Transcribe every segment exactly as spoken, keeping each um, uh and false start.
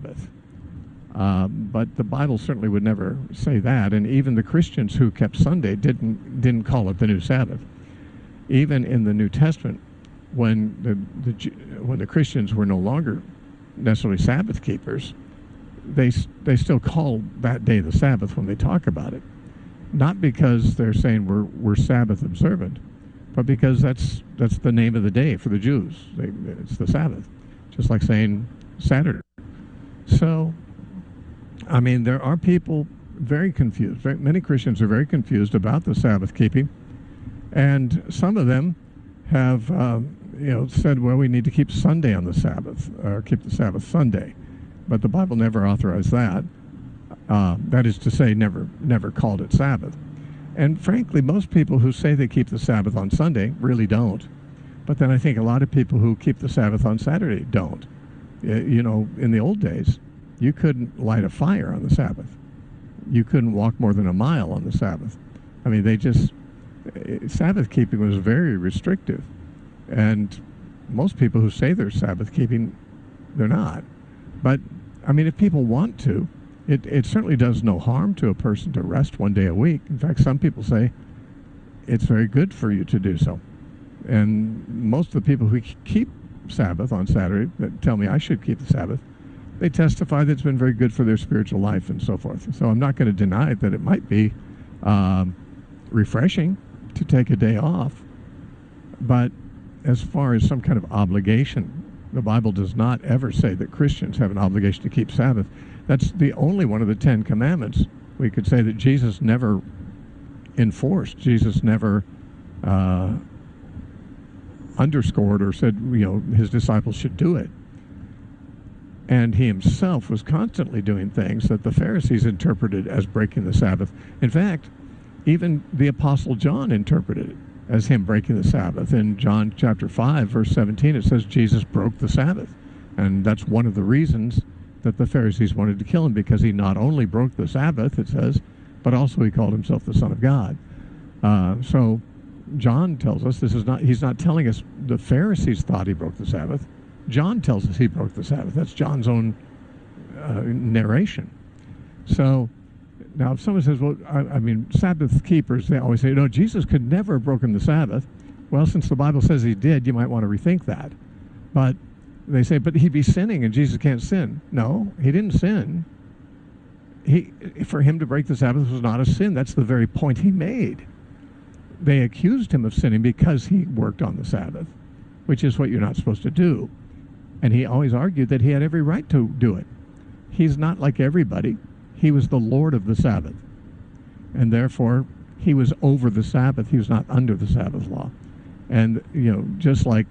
Sabbath. Uh, but the Bible certainly would never say that, and even the Christians who kept Sunday didn't didn't call it the new Sabbath. Even in the New Testament, when the, the when the Christians were no longer necessarily Sabbath keepers, they they still call that day the Sabbath when they talk about it, not because they're saying we're we're Sabbath observant, but because that's that's the name of the day for the Jews. They, it's the Sabbath, just like saying Saturday. So, I mean, there are people very confused. Very, many Christians are very confused about the Sabbath keeping, and some of them have, um, you know, said, well, we need to keep Sunday on the Sabbath, or keep the Sabbath Sunday, but the Bible never authorized that. Uh, that is to say, never, never called it Sabbath. And frankly, most people who say they keep the Sabbath on Sunday really don't. But then I think a lot of people who keep the Sabbath on Saturday don't. You know, in the old days, you couldn't light a fire on the Sabbath. You couldn't walk more than a mile on the Sabbath. I mean, they just, Sabbath keeping was very restrictive. And most people who say they're Sabbath keeping, they're not. But, I mean, if people want to, it, it certainly does no harm to a person to rest one day a week. In fact, some people say it's very good for you to do so. And most of the people who keep Sabbath on Saturday that tell me I should keep the Sabbath, they testify that it's been very good for their spiritual life and so forth. So I'm not going to deny that it might be um, refreshing to take a day off. But as far as some kind of obligation, the Bible does not ever say that Christians have an obligation to keep Sabbath. That's the only one of the Ten Commandments we could say that Jesus never enforced. Jesus never uh, underscored or said, you know, his disciples should do it. And he himself was constantly doing things that the Pharisees interpreted as breaking the Sabbath. In fact, even the Apostle John interpreted it as him breaking the Sabbath. In John chapter five, verse seventeen, it says Jesus broke the Sabbath. And that's one of the reasons that the Pharisees wanted to kill him, because he not only broke the Sabbath, it says, but also he called himself the Son of God. Uh, so John tells us this is not, he's not telling us the Pharisees thought he broke the Sabbath. John tells us he broke the Sabbath. That's John's own uh, narration. So now if someone says, well, I, I mean, Sabbath keepers, they always say, no, Jesus could never have broken the Sabbath. Well, since the Bible says he did, you might want to rethink that. But they say, but he'd be sinning and Jesus can't sin. No, he didn't sin. He, for him to break the Sabbath was not a sin. That's the very point he made. They accused him of sinning because he worked on the Sabbath, which is what you're not supposed to do. And he always argued that he had every right to do it. He's not like everybody. He was the Lord of the Sabbath. And therefore, he was over the Sabbath. He was not under the Sabbath law. And, you know, just like,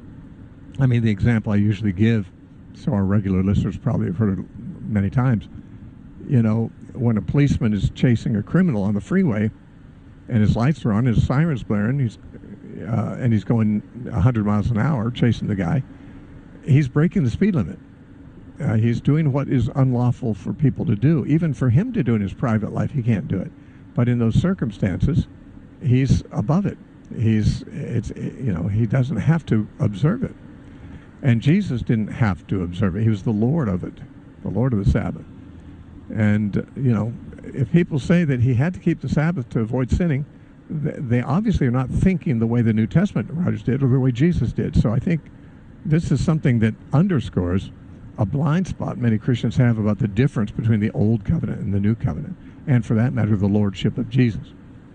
I mean, the example I usually give, so our regular listeners probably have heard it many times, you know, when a policeman is chasing a criminal on the freeway and his lights are on, his siren's blaring, he's, uh, and he's going one hundred miles an hour chasing the guy, he's breaking the speed limit. Uh, he's doing what is unlawful for people to do. Even for him to do in his private life, he can't do it. But in those circumstances, he's above it. He's, it's, you know, he doesn't have to observe it. And Jesus didn't have to observe it. He was the Lord of it, the Lord of the Sabbath. And, you know, if people say that he had to keep the Sabbath to avoid sinning, they obviously are not thinking the way the New Testament writers did or the way Jesus did. So I think this is something that underscores a blind spot many Christians have about the difference between the Old Covenant and the New Covenant, and for that matter, the Lordship of Jesus.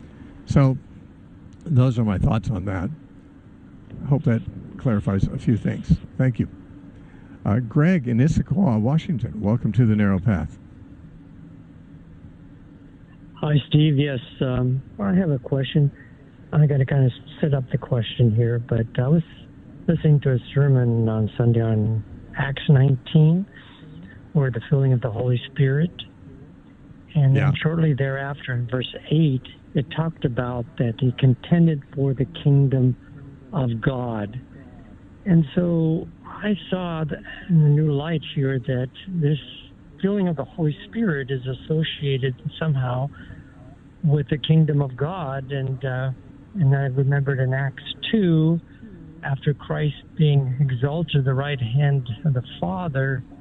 So those are my thoughts on that. I hope that clarifies a few things. Thank you. Uh, Greg in Issaquah, Washington, welcome to the Narrow Path. Hi, Steve. Yes, um, I have a question. I got to kind of set up the question here, but I was listening to a sermon on Sunday on Acts nineteen, or the filling of the Holy Spirit. And yeah. then shortly thereafter, in verse eight, it talked about that he contended for the kingdom of God. And so I saw that in the new light here that this filling of the Holy Spirit is associated somehow with the kingdom of God. And uh, and I remembered in Acts two, after Christ being exalted to the right hand of the Father,